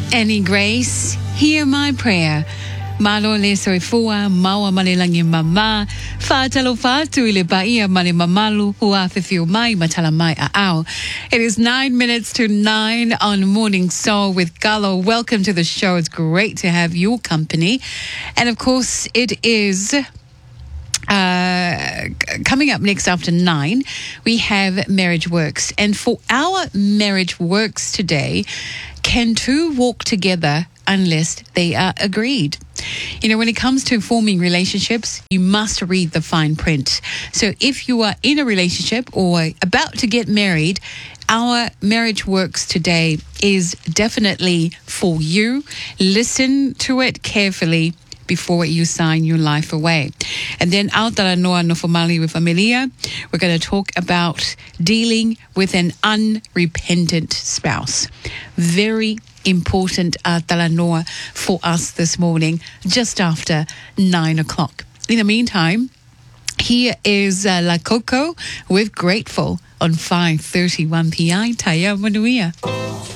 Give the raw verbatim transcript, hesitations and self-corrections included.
Any grace, hear my prayer. Malo le soifua, maua malilangi mama, fatalo fatu ile baia mali mamalu, hua fifiu mai matala mai a ao. It is nine minutes to nine on Morning Soul with Gallo. Welcome to the show. It's great to have your company. And of course, it is... Uh, coming up next after nine, we have Marriage Works. And for our Marriage Works today, can two walk together unless they are agreed? You know, when it comes to forming relationships, you must read the fine print. So if you are in a relationship or about to get married, our Marriage Works today is definitely for you. Listen to it carefully before you sign your life away. And then Autara Noa Nofomali with Familia, we're going to talk about dealing with an unrepentant spouse. Very important Autara Noa for us this morning, just after nine o'clock. In the meantime, here is uh, La Coco with Grateful on five thirty-one P I. Taya Manuia.